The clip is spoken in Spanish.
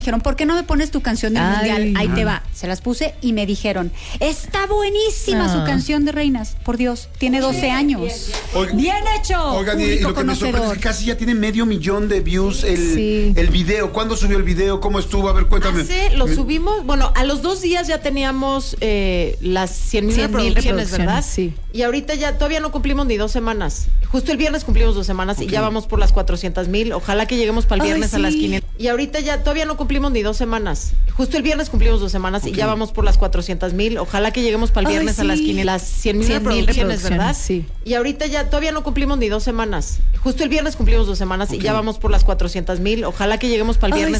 Dijeron, ¿por qué no me pones tu canción del mundial? Ahí te va. Se las puse y me dijeron, está buenísima su canción de Reinas. Por Dios, tiene 12 años. Bien hecho. Oigan, y lo que me sorprende es que casi ya tiene 500,000 de views el video. ¿Cuándo subió el video? ¿Cómo estuvo? A ver, cuéntame. Lo subimos, bueno, a los 2 días ya teníamos las 100,000 reproducciones, ¿verdad? Sí. Y ahorita ya todavía no cumplimos ni 2 semanas. Justo el viernes cumplimos 2 semanas y ya vamos por las 400,000. Ojalá que lleguemos para el viernes a las 500. Y ahorita ya todavía no cumplimos ni 2 semanas. Justo el viernes cumplimos 2 semanas y ya vamos por las 400,000. Ojalá que lleguemos para el viernes a las 500. Las 100,000 reproducciones, ¿verdad? Sí. Y ahorita ya todavía no cumplimos ni 2 semanas. Justo el viernes cumplimos 2 semanas y ya vamos por las 400,000. Ojalá que lleguemos para el viernes